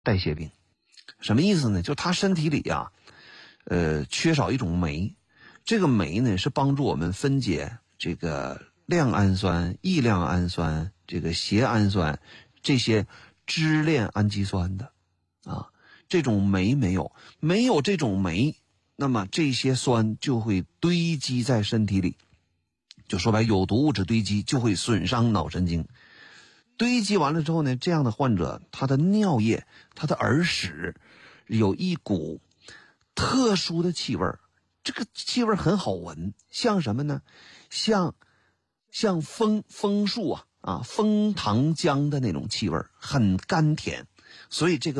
代谢病。什么意思呢？就他身体里啊，缺少一种酶，这个酶呢是帮助我们分解这个亮氨酸、异亮氨酸、这个缬氨酸这些支链氨基酸的啊。这种酶没有这种酶，那么这些酸就会堆积在身体里，就说白，有毒物质堆积就会损伤脑神经。堆积完了之后呢，这样的患者他的尿液、他的耳屎有一股特殊的气味，这个气味很好闻，像什么呢？像枫树啊枫糖浆的那种气味，很甘甜。所以这个